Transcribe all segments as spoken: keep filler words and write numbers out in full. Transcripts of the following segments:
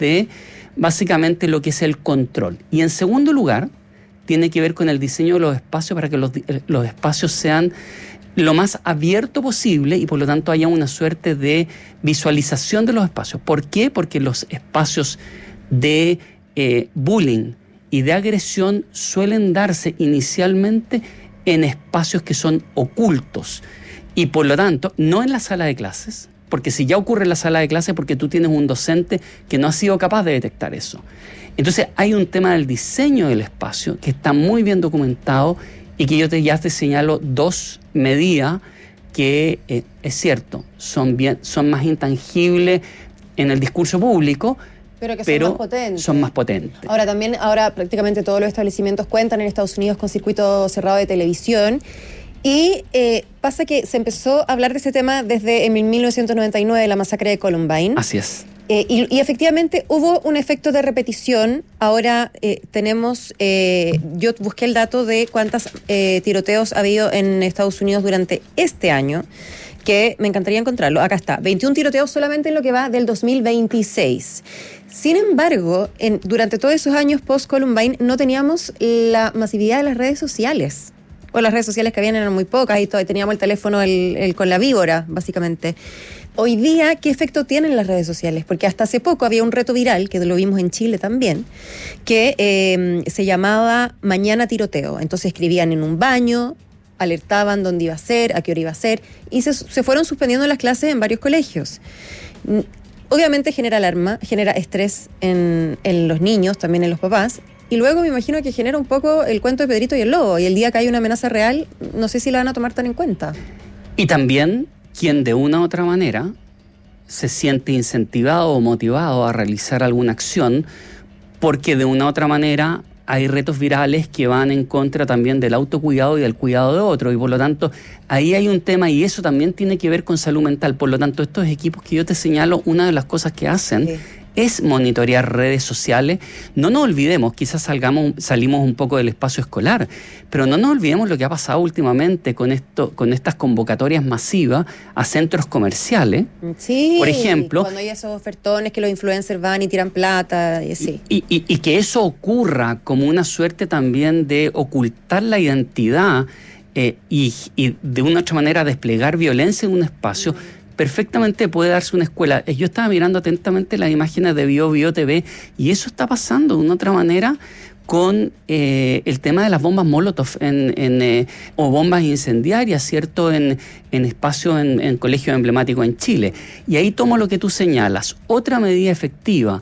de básicamente lo que es el control. Y en segundo lugar, tiene que ver con el diseño de los espacios para que los, los espacios sean lo más abierto posible y por lo tanto haya una suerte de visualización de los espacios. ¿Por qué? Porque los espacios de eh, bullying y de agresión suelen darse inicialmente en espacios que son ocultos y por lo tanto no en la sala de clases, porque si ya ocurre en la sala de clases porque tú tienes un docente que no ha sido capaz de detectar eso. Entonces hay un tema del diseño del espacio que está muy bien documentado y que yo te, ya te señalo dos medidas que, eh, es cierto, son, bien, son más intangibles en el discurso público, pero que son pero más potentes. son más potentes. Ahora también, ahora prácticamente todos los establecimientos cuentan en Estados Unidos con circuito cerrado de televisión. Y eh, pasa que se empezó a hablar de este tema desde en mil novecientos noventa y nueve, la masacre de Columbine. Así es. Eh, y, y efectivamente hubo un efecto de repetición. Ahora eh, tenemos, eh, yo busqué el dato de cuántos eh, tiroteos ha habido en Estados Unidos durante este año, que me encantaría encontrarlo. Acá está, veintiún tiroteos solamente en lo que va del dos mil veintiséis. Sin embargo, en, durante todos esos años post-Columbine no teníamos la masividad de las redes sociales. O las redes sociales que habían eran muy pocas y todo, teníamos el teléfono el, el, con la víbora, básicamente. Hoy día, ¿qué efecto tienen las redes sociales? Porque hasta hace poco había un reto viral, que lo vimos en Chile también, que eh, se llamaba Mañana Tiroteo. Entonces escribían en un baño, alertaban dónde iba a ser, a qué hora iba a ser, y se, se fueron suspendiendo las clases en varios colegios. Obviamente genera alarma, genera estrés en, en los niños, también en los papás, y luego me imagino que genera un poco el cuento de Pedrito y el Lobo, y el día que hay una amenaza real, no sé si la van a tomar tan en cuenta. Y también quien de una u otra manera se siente incentivado o motivado a realizar alguna acción, porque de una u otra manera hay retos virales que van en contra también del autocuidado y del cuidado de otro, y por lo tanto ahí hay un tema y eso también tiene que ver con salud mental. Por lo tanto, estos equipos que yo te señalo, una de las cosas que hacen sí. es monitorear redes sociales. No nos olvidemos, quizás salgamos, salimos un poco del espacio escolar, pero no nos olvidemos lo que ha pasado últimamente con esto, con estas convocatorias masivas a centros comerciales. Sí, por ejemplo, cuando hay esos ofertones que los influencers van y tiran plata y así. Y, y, y que eso ocurra como una suerte también de ocultar la identidad eh, y, y de una u otra manera desplegar violencia en un espacio. Mm. Perfectamente puede darse una escuela. Yo estaba mirando atentamente las imágenes de Bio Bio T V y eso está pasando de una otra manera con eh, el tema de las bombas Molotov en, en, eh, o bombas incendiarias, ¿cierto? En, en espacios, en, en colegios emblemáticos en Chile. Y ahí tomo lo que tú señalas. Otra medida efectiva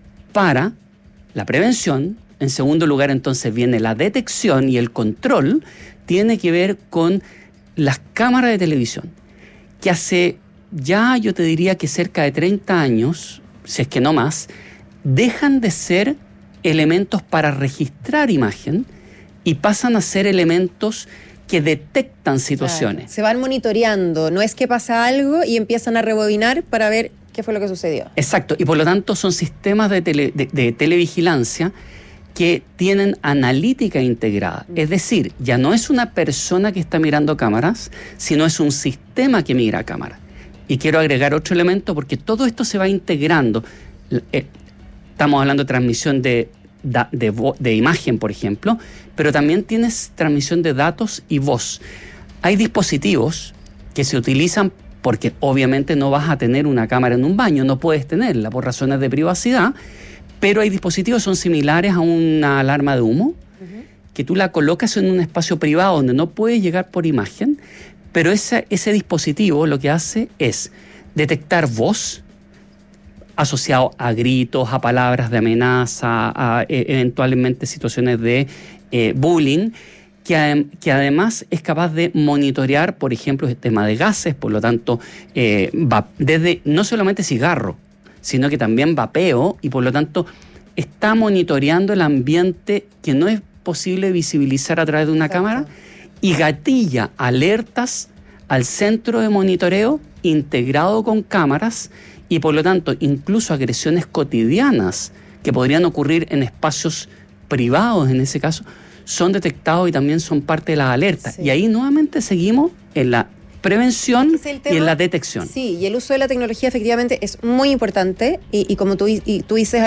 para la prevención, en segundo lugar entonces viene la detección y el control, tiene que ver con las cámaras de televisión, que hace ya yo te diría que cerca de treinta años, si es que no más, dejan de ser elementos para registrar imagen y pasan a ser elementos que detectan situaciones. Claro, se van monitoreando, no es que pasa algo y empiezan a rebobinar para ver qué fue lo que sucedió. Exacto, y por lo tanto son sistemas de, tele, de, de televigilancia que tienen analítica integrada. Mm. Es decir, ya no es una persona que está mirando cámaras, sino es un sistema que mira cámaras. Y quiero agregar otro elemento porque todo esto se va integrando. Eh, estamos hablando de transmisión de, de, de, de imagen, por ejemplo, pero también tienes transmisión de datos y voz. Hay dispositivos que se utilizan porque obviamente no vas a tener una cámara en un baño, no puedes tenerla por razones de privacidad, pero hay dispositivos que son similares a una alarma de humo, uh-huh. que tú la colocas en un espacio privado donde no puedes llegar por imagen, pero ese, ese dispositivo lo que hace es detectar voz asociado a gritos, a palabras de amenaza, a eh, eventualmente situaciones de eh, bullying, que, que además es capaz de monitorear, por ejemplo, el tema de gases, por lo tanto, eh, va desde no solamente cigarro, sino que también vapeo, y por lo tanto está monitoreando el ambiente que no es posible visibilizar a través de una Exacto. cámara, y gatilla alertas al centro de monitoreo integrado con cámaras y por lo tanto incluso agresiones cotidianas que podrían ocurrir en espacios privados en ese caso son detectados y también son parte de las alertas. Sí. Y ahí nuevamente seguimos en la prevención y en la detección. Sí, y el uso de la tecnología efectivamente es muy importante y, y como tú, y tú dices